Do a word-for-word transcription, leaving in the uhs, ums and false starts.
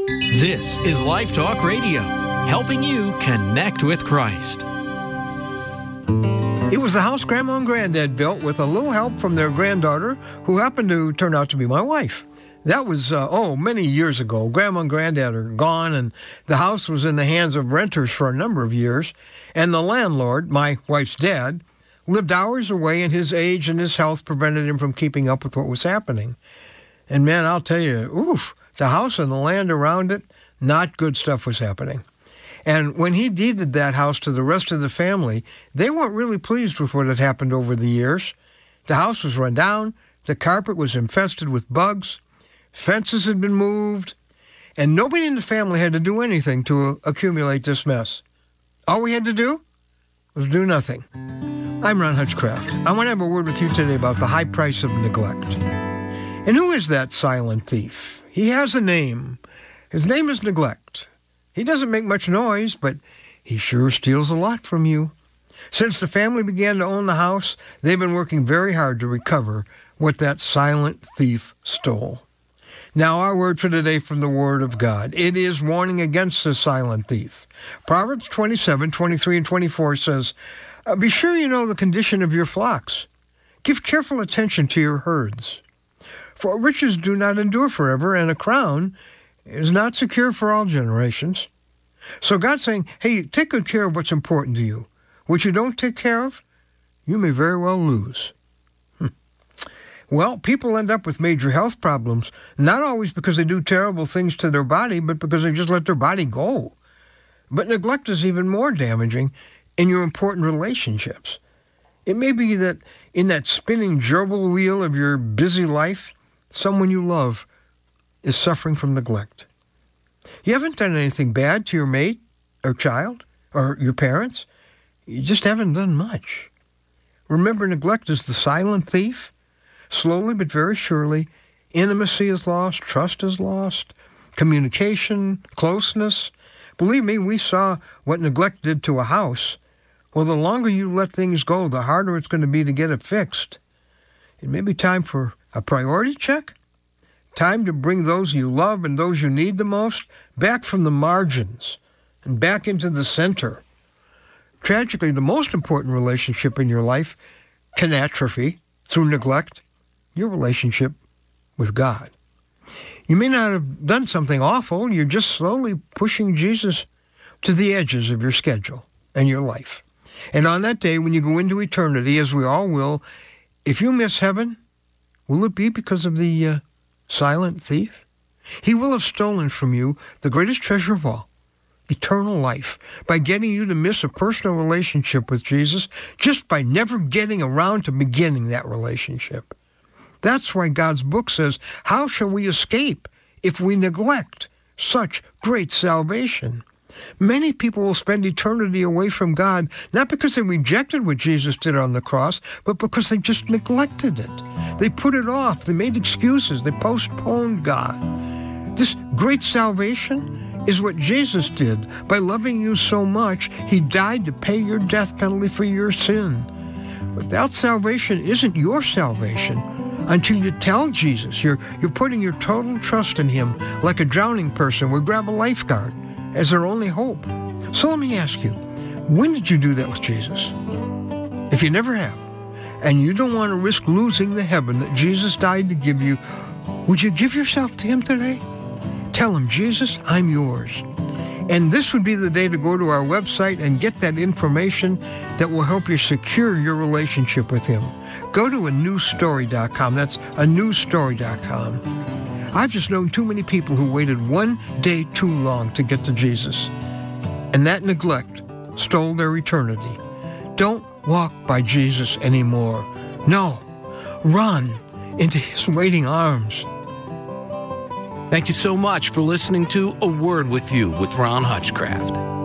This is Life Talk Radio, helping you connect with Christ. It was the house Grandma and Granddad built with a little help from their granddaughter, who happened to turn out to be my wife. That was, uh, oh, many years ago. Grandma and Granddad are gone, and the house was in the hands of renters for a number of years. And the landlord, my wife's dad, lived hours away, and his age and his health prevented him from keeping up with what was happening. And man, I'll tell you, oof, the house and the land around it, not good stuff was happening. And when he deeded that house to the rest of the family, they weren't really pleased with what had happened over the years. The house was run down, the carpet was infested with bugs, fences had been moved, and nobody in the family had to do anything to accumulate this mess. All we had to do was do nothing. I'm Ron Hutchcraft. I want to have a word with you today about the high price of neglect. And who is that silent thief? He has a name. His name is neglect. He doesn't make much noise, but he sure steals a lot from you. Since the family began to own the house, they've been working very hard to recover what that silent thief stole. Now, our word for today from the Word of God. It is warning against the silent thief. Proverbs twenty-seven, twenty-three, and twenty-four says, "Be sure you know the condition of your flocks. Give careful attention to your herds. For riches do not endure forever, and a crown is not secure for all generations." So God's saying, hey, take good care of what's important to you. What you don't take care of, you may very well lose. Hm. Well, people end up with major health problems, not always because they do terrible things to their body, but because they just let their body go. But neglect is even more damaging in your important relationships. It may be that in that spinning gerbil wheel of your busy life, someone you love is suffering from neglect. You haven't done anything bad to your mate or child or your parents. You just haven't done much. Remember, neglect is the silent thief. Slowly but very surely, intimacy is lost, trust is lost, communication, closeness. Believe me, we saw what neglect did to a house. Well, the longer you let things go, the harder it's going to be to get it fixed. It may be time for a priority check. Time to bring those you love and those you need the most back from the margins and back into the center. Tragically, the most important relationship in your life can atrophy through neglect, your relationship with God. You may not have done something awful. You're just slowly pushing Jesus to the edges of your schedule and your life. And on that day, when you go into eternity, as we all will, if you miss heaven, will it be because of the uh, silent thief? He will have stolen from you the greatest treasure of all, eternal life, by getting you to miss a personal relationship with Jesus just by never getting around to beginning that relationship. That's why God's book says, how shall we escape if we neglect such great salvation? Many people will spend eternity away from God, not because they rejected what Jesus did on the cross, but because they just neglected it. They put it off. They made excuses. They postponed God. This great salvation is what Jesus did. By loving you so much, he died to pay your death penalty for your sin. But that salvation isn't your salvation until you tell Jesus. You're, you're putting your total trust in him, like a drowning person would grab a lifeguard as their only hope. So let me ask you, when did you do that with Jesus? If you never have, and you don't want to risk losing the heaven that Jesus died to give you, would you give yourself to him today? Tell him, Jesus, I'm yours. And this would be the day to go to our website and get that information that will help you secure your relationship with him. Go to a new story dot com. That's a new story dot com. I've just known too many people who waited one day too long to get to Jesus. And that neglect stole their eternity. Don't walk by Jesus anymore. No, run into his waiting arms. Thank you so much for listening to A Word with You with Ron Hutchcraft.